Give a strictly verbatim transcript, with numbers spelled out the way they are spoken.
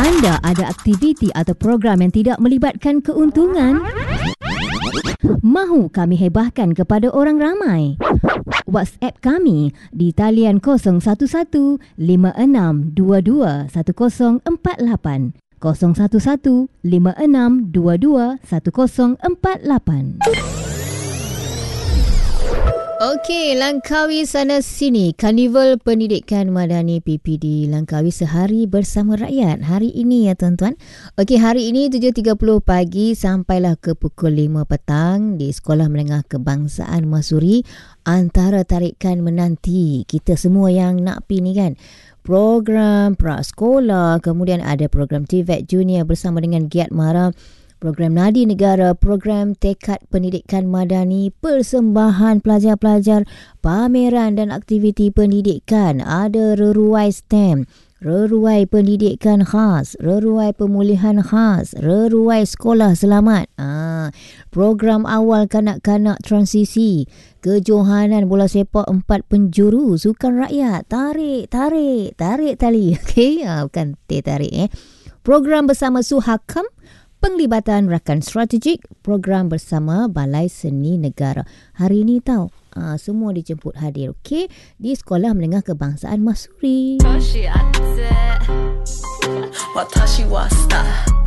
Anda ada aktiviti atau program yang tidak melibatkan keuntungan? Mahu kami hebahkan kepada orang ramai? WhatsApp kami di talian kosong satu satu lima enam dua dua satu kosong empat lapan kosong satu satu lima enam dua dua satu kosong empat lapan. Okey, Langkawi sana sini. Karnival Pendidikan Madani P P D Langkawi sehari bersama rakyat. Hari ini ya tuan-tuan. Okey, hari ini tujuh tiga puluh pagi sampailah ke pukul lima petang di Sekolah Menengah Kebangsaan Masuri. Antara tarikan menanti kita semua yang nak pi ni kan. Program prasekolah, kemudian ada program T V E T Junior bersama dengan Giat Mara. Program Nadi Negara, program Tekad Pendidikan Madani, persembahan pelajar-pelajar, pameran dan aktiviti pendidikan. Ada reruai STEM, reruai pendidikan khas, reruai pemulihan khas, reruai sekolah selamat. Ah, program awal kanak-kanak transisi, kejohanan bola sepak empat penjuru, sukan rakyat, tarik, tarik, tarik tali. Okey, ah, bukan teh tarik eh. Program bersama Suhakam, penglibatan rakan strategik, program bersama Balai Seni Negara. Hari ini tahu, aa, semua dijemput hadir, okey, di Sekolah Menengah Kebangsaan Masuri.